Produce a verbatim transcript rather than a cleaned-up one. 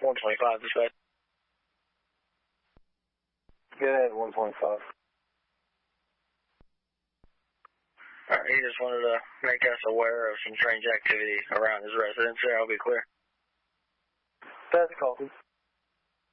one twenty-five this way. Go ahead, one twenty-five. Alright, he just wanted to make us aware of some strange activity around his residence there. I'll be clear. That's coffee.